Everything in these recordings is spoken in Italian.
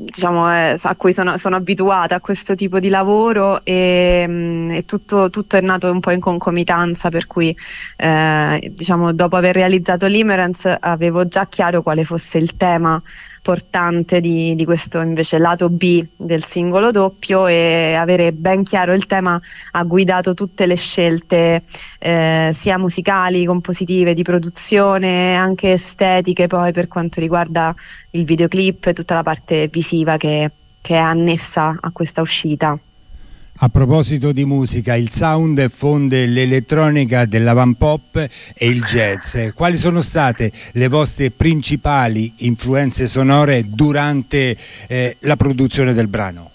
diciamo, a cui sono abituata a questo tipo di lavoro, e tutto è nato un po' in concomitanza, per cui diciamo, dopo aver realizzato Limerence avevo già chiaro quale fosse il tema portante di questo invece lato B del singolo doppio, e avere ben chiaro il tema ha guidato tutte le scelte, sia musicali, compositive, di produzione, anche estetiche, poi per quanto riguarda il videoclip e tutta la parte visiva che è annessa a questa uscita. A proposito di musica, il sound fonde l'elettronica dell'avant-pop e il jazz. Quali sono state le vostre principali influenze sonore durante la produzione del brano?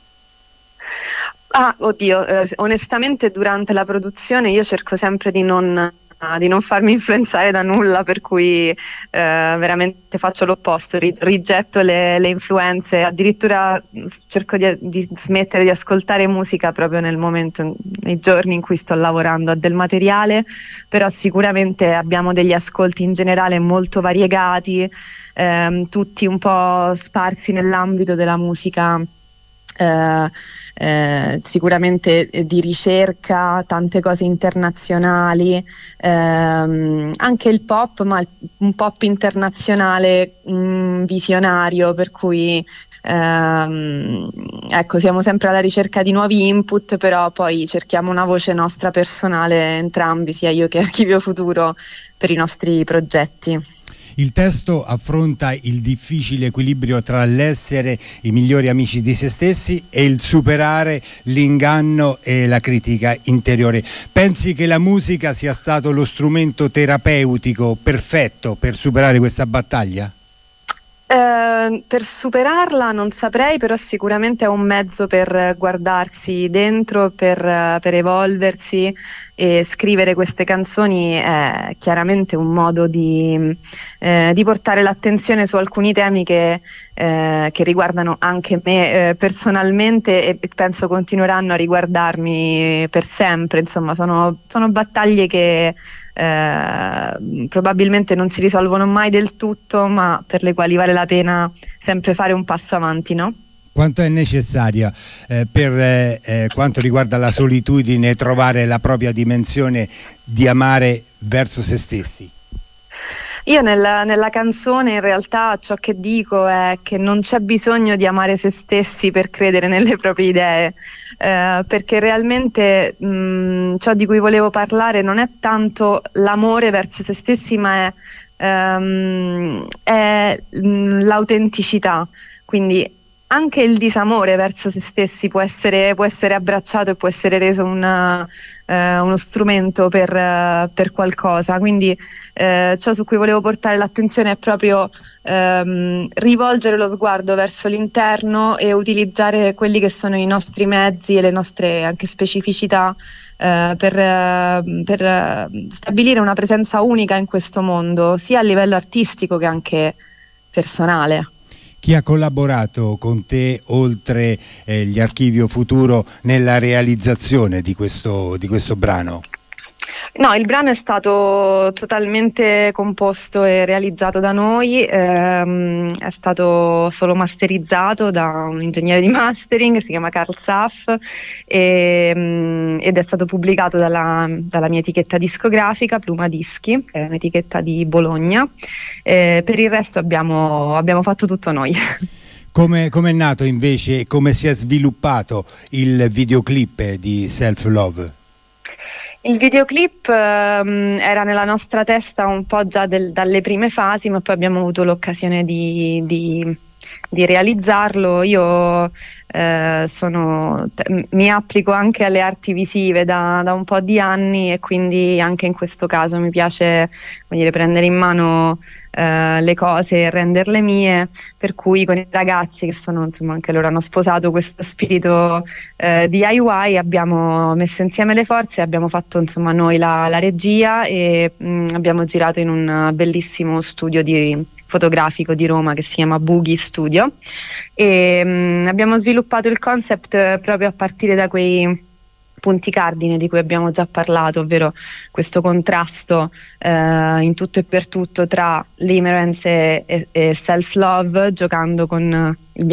Onestamente durante la produzione io cerco sempre di non farmi influenzare da nulla, per cui veramente faccio l'opposto, rigetto le influenze, addirittura cerco di smettere di ascoltare musica proprio nei giorni in cui sto lavorando a del materiale, però sicuramente abbiamo degli ascolti in generale molto variegati, tutti un po' sparsi nell'ambito della musica. Sicuramente di ricerca, tante cose internazionali, anche il pop, ma un pop internazionale, visionario, per cui ecco, siamo sempre alla ricerca di nuovi input, però poi cerchiamo una voce nostra personale entrambi, sia io che Archivio Futuro, per i nostri progetti. Il testo affronta il difficile equilibrio tra l'essere i migliori amici di se stessi e il superare l'inganno e la critica interiore. Pensi che la musica sia stato lo strumento terapeutico perfetto per superare questa battaglia? Per superarla non saprei, però sicuramente è un mezzo per guardarsi dentro, per evolversi, e scrivere queste canzoni è chiaramente un modo di portare l'attenzione su alcuni temi che riguardano anche me personalmente, e penso continueranno a riguardarmi per sempre. Insomma, sono battaglie che probabilmente non si risolvono mai del tutto, ma per le quali vale la pena sempre fare un passo avanti, no? Quanto è necessaria per quanto riguarda la solitudine trovare la propria dimensione di amare verso se stessi? Io nella canzone in realtà ciò che dico è che non c'è bisogno di amare se stessi per credere nelle proprie idee, perché realmente ciò di cui volevo parlare non è tanto l'amore verso se stessi, ma è l'autenticità. Quindi anche il disamore verso se stessi può essere abbracciato e può essere reso uno strumento per qualcosa. Quindi ciò su cui volevo portare l'attenzione è proprio rivolgere lo sguardo verso l'interno e utilizzare quelli che sono i nostri mezzi e le nostre anche specificità per stabilire una presenza unica in questo mondo, sia a livello artistico che anche personale. Chi ha collaborato con te, oltre gli Archivio Futuro, nella realizzazione di questo brano? No, il brano è stato totalmente composto e realizzato da noi, è stato solo masterizzato da un ingegnere di mastering, si chiama Carl Saff, ed è stato pubblicato dalla mia etichetta discografica, Pluma Dischi, che è un'etichetta di Bologna. Per il resto abbiamo fatto tutto noi. Come è nato invece e come si è sviluppato il videoclip di Self Love? Il videoclip era nella nostra testa un po' già dalle prime fasi, ma poi abbiamo avuto l'occasione di realizzarlo. Io mi applico anche alle arti visive da un po' di anni, e quindi anche in questo caso mi piace, come dire, prendere in mano le cose e renderle mie, per cui con i ragazzi che sono, insomma, anche loro hanno sposato questo spirito DIY, abbiamo messo insieme le forze e abbiamo fatto, insomma, noi la regia, e abbiamo girato in un bellissimo studio fotografico di Roma che si chiama Boogie Studio, e abbiamo sviluppato il concept proprio a partire da quei punti cardine di cui abbiamo già parlato, ovvero questo contrasto in tutto e per tutto tra Limerence e Self Love, giocando con il